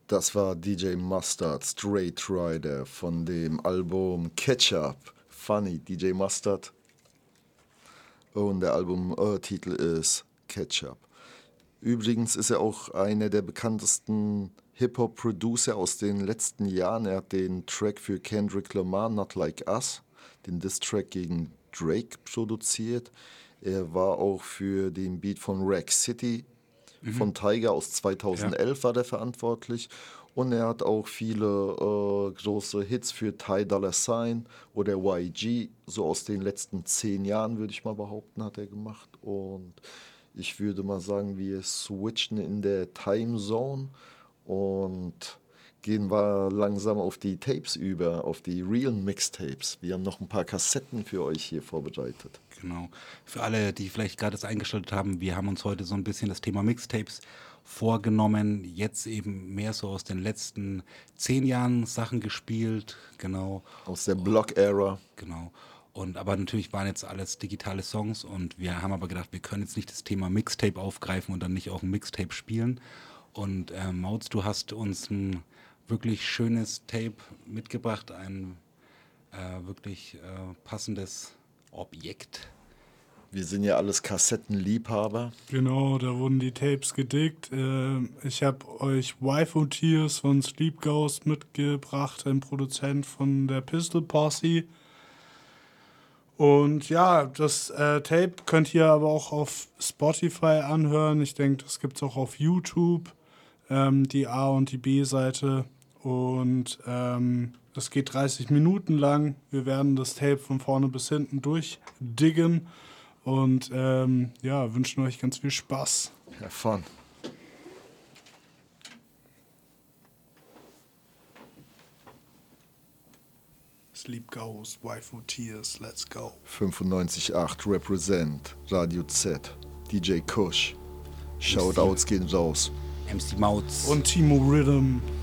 Das war DJ Mustard, Straight Rider von dem Album Ketchup. Funny, DJ Mustard. Und der Albumtitel ist Ketchup. Übrigens ist er auch einer der bekanntesten Hip-Hop-Producer aus den letzten Jahren. Er hat den Track für Kendrick Lamar, Not Like Us, den Diss-Track gegen Drake produziert. Er war auch für den Beat von Rack City von Tyga aus 2011 war der verantwortlich. Und er hat auch viele große Hits für Ty Dolla $ign oder YG, so aus den letzten 10 Jahren, würde ich mal behaupten, hat er gemacht. Und ich würde mal sagen, wir switchen in der Timezone und gehen wir langsam auf die Tapes über, auf die Real Mixtapes. Wir haben noch ein paar Kassetten für euch hier vorbereitet. Genau. Für alle, die vielleicht gerade das eingeschaltet haben, wir haben uns heute so ein bisschen das Thema Mixtapes vorgenommen. Jetzt eben mehr so aus den letzten 10 Jahren Sachen gespielt. Genau. Aus der Block-Ära. Genau. Und aber natürlich waren jetzt alles digitale Songs und wir haben aber gedacht, wir können jetzt nicht das Thema Mixtape aufgreifen und dann nicht auch ein Mixtape spielen. Und Mautz, du hast uns ein wirklich schönes Tape mitgebracht, ein wirklich passendes Objekt. Wir sind ja alles Kassettenliebhaber. Genau, da wurden die Tapes gedickt. Ich habe euch Waifu Tears von Sleep Ghost mitgebracht, ein Produzent von der Pistol Posse. Und ja, das Tape könnt ihr aber auch auf Spotify anhören. Ich denke, das gibt es auch auf YouTube, die A- und die B-Seite. Und das geht 30 Minuten lang. Wir werden das Tape von vorne bis hinten durchdiggen. Und ja, wünschen euch ganz viel Spaß. Have fun. Sleep Ghost, Waifu Tears, let's go. 95.8 Represent, Radio Z, DJ Kush. Shoutouts gehen raus. MC Mautz. Und Timo Rhythm.